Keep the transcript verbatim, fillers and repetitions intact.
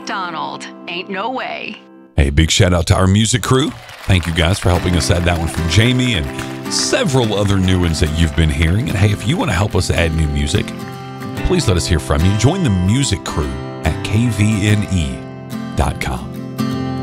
McDonald. Ain't no way. Hey, big shout out to our music crew. Thank you guys for helping us add that one from Jamie and several other new ones that you've been hearing. And hey, if you want to help us add new music, please let us hear from you. Join the music crew at K V N E dot com.